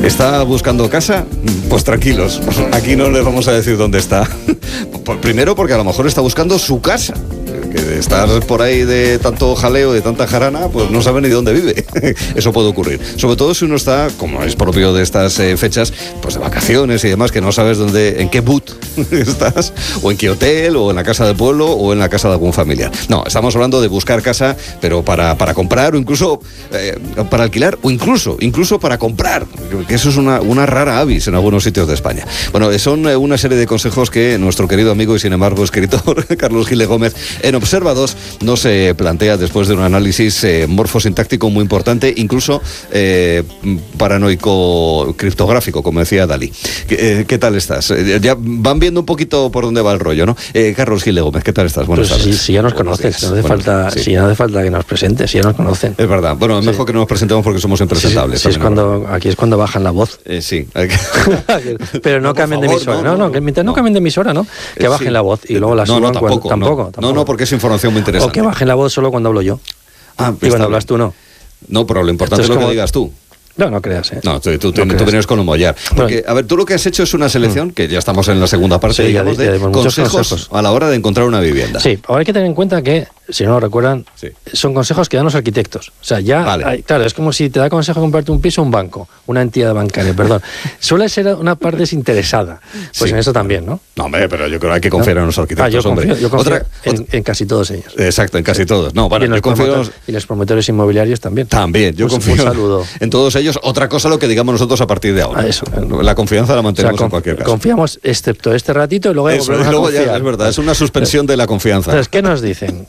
¿Está buscando casa? Pues tranquilos, aquí no les vamos a decir dónde está. Primero porque a lo mejor está buscando su casa. Que de estar por ahí de tanto jaleo, de tanta jarana, pues no sabe ni dónde vive. Eso puede ocurrir. Sobre todo si uno está, como es propio de estas fechas, pues de vacaciones y demás, que no sabes dónde, en qué boot estás, o en qué hotel, o en la casa del pueblo, o en la casa de algún familiar. No, estamos hablando de buscar casa, pero para comprar, o incluso para alquilar, o incluso para comprar, que eso es una rara avis en algunos sitios de España. Bueno, son una serie de consejos que nuestro querido amigo y sin embargo escritor Carlos Gil Gómez en Observa 2 nos plantea después de un análisis morfosintáctico muy importante, incluso paranoico criptográfico, como decía Dalí. ¿Qué tal estás? Ya van viendo un poquito por dónde va el rollo, ¿no? Carlos Gil Gómez, ¿qué tal estás? Buenas tardes. Si ya nos conoces, si no hace falta que nos presentes, si ya nos conocen. Es verdad. Bueno, es mejor que no nos presentemos porque somos impresentables. Aquí es cuando bajan la voz. Sí. Pero no cambien de emisora. No cambien de emisora, ¿no? Que bajen la voz y luego la suban. Tampoco. No, porque es información muy interesante. O que bajen la voz solo cuando hablo yo. Y cuando hablas tú, no. No, pero lo importante es lo que digas tú. No creas, ¿eh? No, tú vienes con un mollar. Porque, a ver, tú lo que has hecho es una selección, que ya estamos en la segunda parte, digamos, de consejos a la hora de encontrar una vivienda. Sí, ahora hay que tener en cuenta que, si no lo recuerdan, son consejos que dan los arquitectos. O sea, claro, es como si te da consejo comprarte un piso un banco, una entidad bancaria, perdón. Suele ser una parte desinteresada. Pues en eso también, ¿no? No, hombre, pero yo creo que hay que confiar en los arquitectos, yo confío en casi todos ellos. Exacto, en casi todos. No, bueno, yo confío y los promotores inmobiliarios también. Yo confío en todos ellos. Otra cosa lo que digamos nosotros a partir de ahora. Eso. La confianza la mantenemos en cualquier caso. Confiamos excepto este ratito y luego ya es verdad, es una suspensión de la confianza. Entonces, ¿qué nos dicen?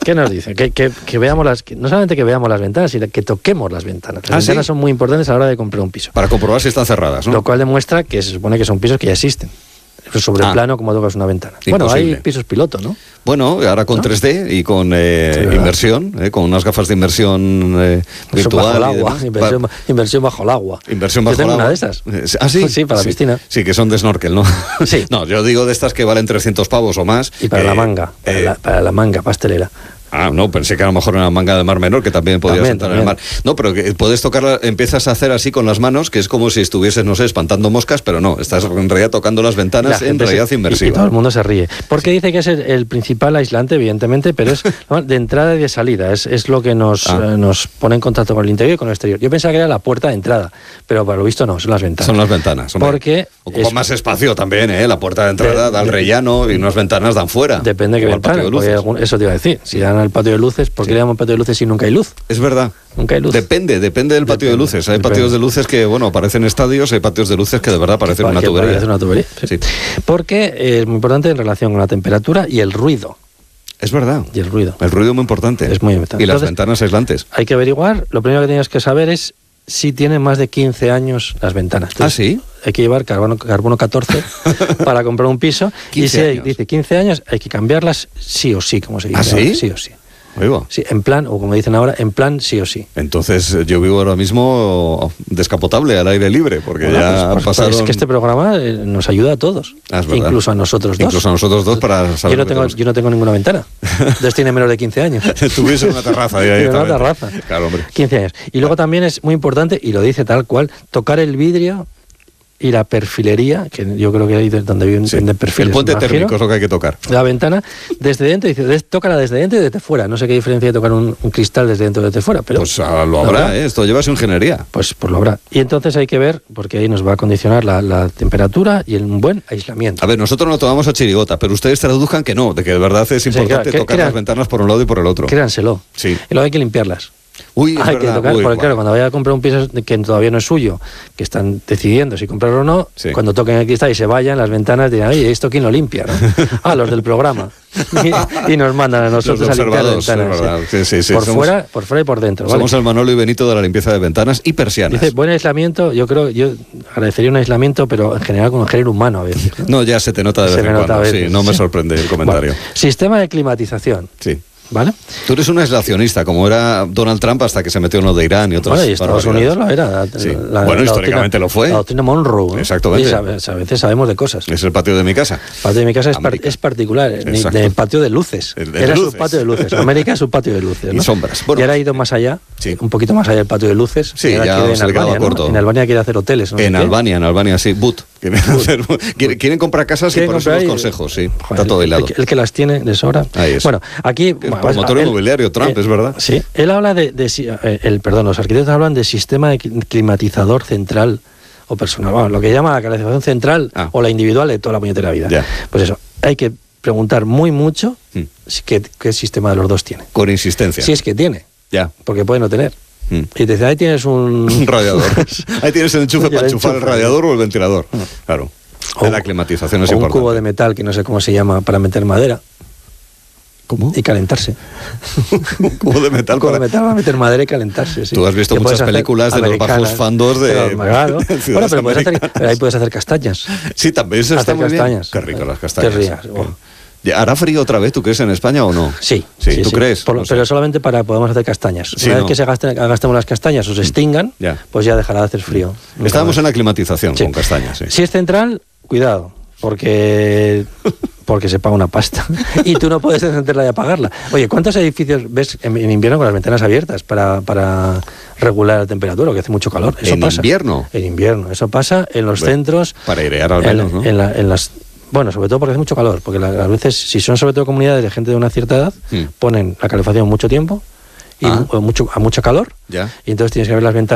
Que veamos no solamente que veamos las ventanas, sino que toquemos las ventanas. Las ventanas son muy importantes a la hora de comprar un piso. Para comprobar si están cerradas, ¿no? Lo cual demuestra que se supone que son pisos que ya existen. Sobre el plano, como tocas una ventana. Imposible. Bueno, hay pisos piloto, ¿no? Bueno, ahora con 3D y con inversión, con unas gafas de inversión virtual. Bajo el agua, inversión bajo el agua. Inversión bajo yo tengo el agua. Una de esas. Sí? Sí, para la piscina. Sí, que son de snorkel, ¿no? Sí. No, yo digo de estas que valen 300 pavos o más. Y para la manga, para la manga pastelera. No, pensé que a lo mejor una manga de mar menor, que también podías entrar en el mar. No, pero que puedes tocarla, empiezas a hacer así con las manos, que es como si estuvieses, no sé, espantando moscas, pero no, estás en realidad tocando las ventanas en realidad inmersiva. Y todo el mundo se ríe. Porque dice que es el principal aislante, evidentemente, pero es de entrada y de salida. Es lo que nos pone en contacto con el interior y con el exterior. Yo pensaba que era la puerta de entrada, pero para lo visto no, son las ventanas. Son las ventanas. Porque ocupa más espacio también, la puerta de entrada da al rellano y unas ventanas dan fuera. Depende de qué ventana. Eso te iba a decir. Si dan al patio de luces, ¿por qué le llaman patio de luces si nunca hay luz? Es verdad. Nunca hay luz. Depende del patio de luces. Hay patios de luces que, parecen estadios, hay patios de luces que de verdad parecen una tubería. Parece una tubería. Sí. Porque es muy importante en relación con la temperatura y el ruido. Es verdad. Y el ruido. El ruido es muy importante. Es muy importante. Y las ventanas aislantes. Hay que averiguar, lo primero que tienes que saber es si tienen más de 15 años las ventanas. Entonces, ¿sí? Hay que llevar carbono 14 para comprar un piso. Y si dice 15 años, hay que cambiarlas sí o sí, como se dice. ¿Ah, sí? Sí o sí. Sí, en plan, o como dicen ahora, en plan sí o sí. Entonces yo vivo ahora mismo descapotable, al aire libre, porque ya pasaron... Es que este programa nos ayuda a todos, incluso a nosotros dos. Incluso a nosotros dos para saber... Yo no tengo ninguna ventana, entonces tiene menos de 15 años. Tuviese una terraza directamente. Una terraza. Claro, hombre. 15 años. Y luego también es muy importante, y lo dice tal cual, tocar el vidrio y la perfilería, que yo creo que ahí es donde viven perfiles. El puente térmico es lo que hay que tocar. La ventana desde dentro, dice, tócala desde dentro y desde fuera. No sé qué diferencia de tocar un cristal desde dentro y desde fuera, pero... Pues lo habrá, esto lleva su ingeniería. Pues lo habrá. Y entonces hay que ver, porque ahí nos va a condicionar la temperatura y un buen aislamiento. A ver, nosotros no tomamos a chirigota, pero ustedes traduzcan que no, de que de verdad es importante tocar las ventanas por un lado y por el otro. Créanselo. Sí. Y luego hay que limpiarlas. Hay que tocar, porque claro, cuando vaya a comprar un piso que todavía no es suyo, que están decidiendo si comprarlo o no, cuando toquen el cristal y se vayan, las ventanas dirán, oye, ¿esto quién lo limpia? ¿No? Los del programa. Y nos mandan a nosotros a limpiar las ventanas. Sí. Por fuera y por dentro. Somos el Manolo y Benito de la limpieza de ventanas y persianas. Dice, buen aislamiento, yo agradecería un aislamiento, pero en general con el género humano a veces. No, ya se te nota de vez en cuando. Sí, no me sorprende el comentario. Sistema de climatización. Sí. ¿vale? Tú eres un aislacionista, como era Donald Trump hasta que se metió en lo de Irán y otros. Bueno, y Estados Unidos lo era. Sí. Bueno, históricamente lo fue. La doctrina Monroe. Exactamente. Y a veces sabemos de cosas. Es el patio de mi casa. El patio de mi casa es particular, el patio de luces. Era su patio de luces. América es su patio de luces, ¿no? Y sombras. Bueno, y ahora ha ido más allá, un poquito más allá del patio de luces. Sí, ya se le quedaba corto. En Albania quiere hacer hoteles, ¿no? En Albania, sí. Quieren comprar casas y por eso los consejos, sí. Joder, está todo hilado. El que las tiene de sobra. Ahí es. Bueno, aquí... El promotor inmobiliario, Trump, es verdad. Sí, él habla los arquitectos hablan de sistema climatizador central o personal. Bueno, lo que llama la calefacción central o la individual de toda la puñetera vida. Ya. Pues eso, hay que preguntar mucho qué sistema de los dos tiene. Con insistencia. Si es que tiene. Ya. Porque puede no tener. Y te dice, ahí tienes un radiador. Ahí tienes el enchufe para enchufar el radiador o el ventilador. Claro. La climatización es importante. Un cubo de metal que no sé cómo se llama para meter madera. ¿Cómo? Y calentarse. Un cubo de metal para meter madera y calentarse, sí. Tú has visto muchas películas de los bajos fandos de... Claro. Bueno, pero ahí puedes hacer castañas. Sí, también eso está muy castañas. Bien. Qué rico las castañas. Qué rías. ¿Hará frío otra vez, tú crees, en España o no? Sí. ¿Tú crees? Pero solamente podemos hacer castañas. Una vez que gastemos las castañas o se extingan, pues ya dejará de hacer frío. Estábamos en la climatización con castañas. Sí. Si es central, cuidado, porque se paga una pasta y tú no puedes encenderla y apagarla. Oye, ¿cuántos edificios ves en invierno con las ventanas abiertas para regular la temperatura, que hace mucho calor? Eso pasa. ¿En invierno? En invierno. Eso pasa en los centros. Para airear al menos, ¿no? En las... Bueno, sobre todo porque hace mucho calor, porque a veces, si son sobre todo comunidades de gente de una cierta edad, ponen la calefacción mucho tiempo y a mucho calor, y entonces tienes que abrir las ventanas